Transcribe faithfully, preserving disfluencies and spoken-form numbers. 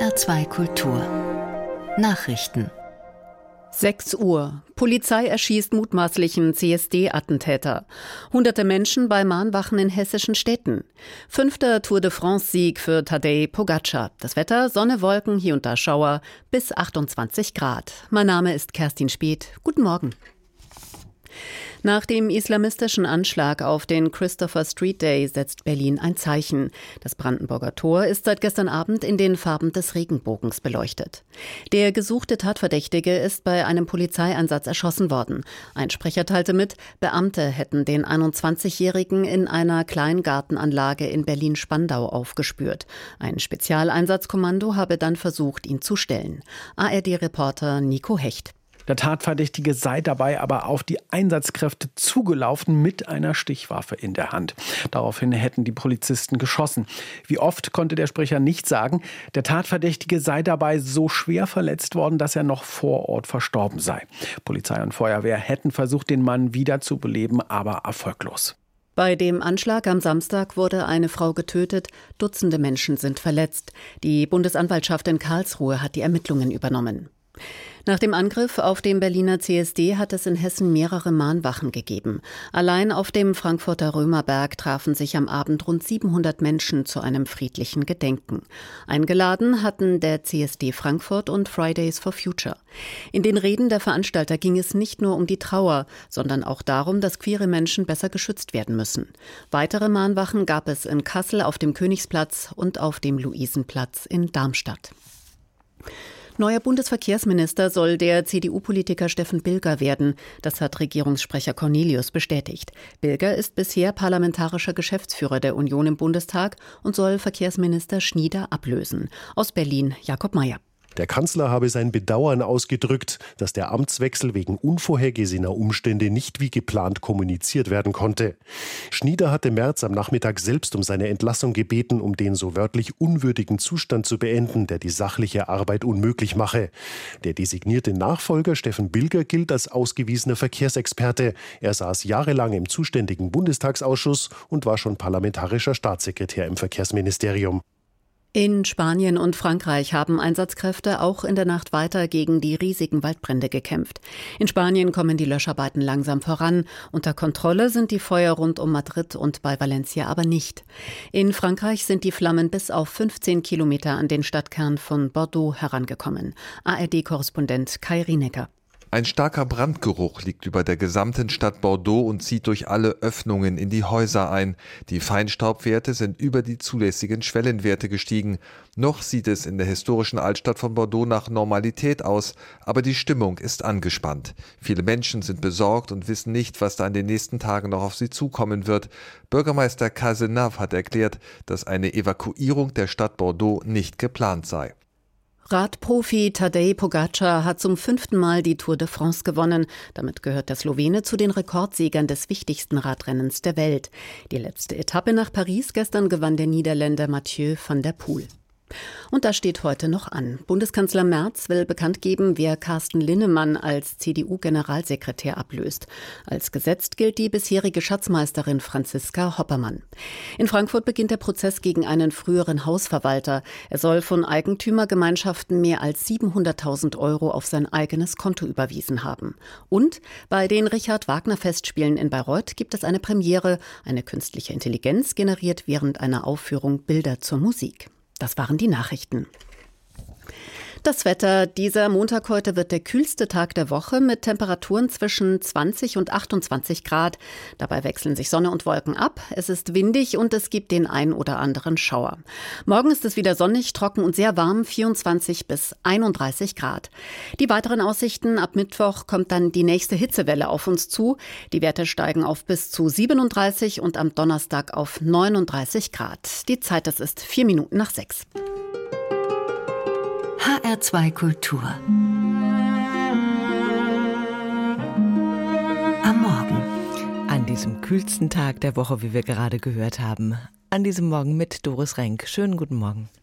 R zwei Kultur Nachrichten. sechs Uhr. Polizei erschießt mutmaßlichen C S D-Attentäter. Hunderte Menschen bei Mahnwachen in hessischen Städten. Fünfter Tour de France-Sieg für Tadej Pogačar. Das Wetter, Sonne, Wolken, hier und da Schauer, bis achtundzwanzig Grad. Mein Name ist Kerstin Speth. Guten Morgen. Nach dem islamistischen Anschlag auf den Christopher Street Day setzt Berlin ein Zeichen. Das Brandenburger Tor ist seit gestern Abend in den Farben des Regenbogens beleuchtet. Der gesuchte Tatverdächtige ist bei einem Polizeieinsatz erschossen worden. Ein Sprecher teilte mit, Beamte hätten den einundzwanzigjährigen in einer Kleingartenanlage in Berlin-Spandau aufgespürt. Ein Spezialeinsatzkommando habe dann versucht, ihn zu stellen. A R D-Reporter Nico Hecht. Der Tatverdächtige sei dabei aber auf die Einsatzkräfte zugelaufen mit einer Stichwaffe in der Hand. Daraufhin hätten die Polizisten geschossen. Wie oft konnte der Sprecher nicht sagen. Der Tatverdächtige sei dabei so schwer verletzt worden, dass er noch vor Ort verstorben sei. Polizei und Feuerwehr hätten versucht, den Mann wiederzubeleben, aber erfolglos. Bei dem Anschlag am Samstag wurde eine Frau getötet, Dutzende Menschen sind verletzt. Die Bundesanwaltschaft in Karlsruhe hat die Ermittlungen übernommen. Nach dem Angriff auf den Berliner C S D hat es in Hessen mehrere Mahnwachen gegeben. Allein auf dem Frankfurter Römerberg trafen sich am Abend rund siebenhundert Menschen zu einem friedlichen Gedenken. Eingeladen hatten der C S D Frankfurt und Fridays for Future. In den Reden der Veranstalter ging es nicht nur um die Trauer, sondern auch darum, dass queere Menschen besser geschützt werden müssen. Weitere Mahnwachen gab es in Kassel auf dem Königsplatz und auf dem Luisenplatz in Darmstadt. Neuer Bundesverkehrsminister soll der C D U-Politiker Steffen Bilger werden. Das hat Regierungssprecher Cornelius bestätigt. Bilger ist bisher parlamentarischer Geschäftsführer der Union im Bundestag und soll Verkehrsminister Schnieder ablösen. Aus Berlin Jakob Mayer. Der Kanzler habe sein Bedauern ausgedrückt, dass der Amtswechsel wegen unvorhergesehener Umstände nicht wie geplant kommuniziert werden konnte. Schnieder hatte Merz am Nachmittag selbst um seine Entlassung gebeten, um den so wörtlich unwürdigen Zustand zu beenden, der die sachliche Arbeit unmöglich mache. Der designierte Nachfolger Steffen Bilger gilt als ausgewiesener Verkehrsexperte. Er saß jahrelang im zuständigen Bundestagsausschuss und war schon parlamentarischer Staatssekretär im Verkehrsministerium. In Spanien und Frankreich haben Einsatzkräfte auch in der Nacht weiter gegen die riesigen Waldbrände gekämpft. In Spanien kommen die Löscharbeiten langsam voran. Unter Kontrolle sind die Feuer rund um Madrid und bei Valencia aber nicht. In Frankreich sind die Flammen bis auf fünfzehn Kilometer an den Stadtkern von Bordeaux herangekommen. A R D-Korrespondent Kai Rienecker. Ein starker Brandgeruch liegt über der gesamten Stadt Bordeaux und zieht durch alle Öffnungen in die Häuser ein. Die Feinstaubwerte sind über die zulässigen Schwellenwerte gestiegen. Noch sieht es in der historischen Altstadt von Bordeaux nach Normalität aus, aber die Stimmung ist angespannt. Viele Menschen sind besorgt und wissen nicht, was da in den nächsten Tagen noch auf sie zukommen wird. Bürgermeister Cazenave hat erklärt, dass eine Evakuierung der Stadt Bordeaux nicht geplant sei. Radprofi Tadej Pogačar hat zum fünften Mal die Tour de France gewonnen. Damit gehört der Slowene zu den Rekordsiegern des wichtigsten Radrennens der Welt. Die letzte Etappe nach Paris gestern gewann der Niederländer Mathieu van der Poel. Und das steht heute noch an. Bundeskanzler Merz will bekannt geben, wer Carsten Linnemann als C D U-Generalsekretär ablöst. Als gesetzt gilt die bisherige Schatzmeisterin Franziska Hoppermann. In Frankfurt beginnt der Prozess gegen einen früheren Hausverwalter. Er soll von Eigentümergemeinschaften mehr als siebenhunderttausend Euro auf sein eigenes Konto überwiesen haben. Und bei den Richard-Wagner-Festspielen in Bayreuth gibt es eine Premiere. Eine künstliche Intelligenz generiert während einer Aufführung Bilder zur Musik. Das waren die Nachrichten. Das Wetter. Dieser Montag heute wird der kühlste Tag der Woche mit Temperaturen zwischen zwanzig und achtundzwanzig Grad. Dabei wechseln sich Sonne und Wolken ab. Es ist windig und es gibt den ein oder anderen Schauer. Morgen ist es wieder sonnig, trocken und sehr warm, vierundzwanzig bis einunddreißig Grad. Die weiteren Aussichten: Ab Mittwoch kommt dann die nächste Hitzewelle auf uns zu. Die Werte steigen auf bis zu siebenunddreißig und am Donnerstag auf neununddreißig Grad. Die Zeit, das ist vier Minuten nach sechs. H R zwei Kultur. Am Morgen. An diesem kühlsten Tag der Woche, wie wir gerade gehört haben. An diesem Morgen mit Doris Renk. Schönen guten Morgen.